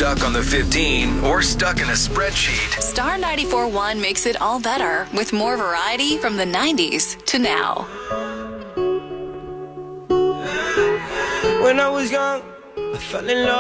stuck on the 15 or stuck in a spreadsheet, Star 94.1 makes it all better with more variety from the 90s to now. When I was young, I fell in love.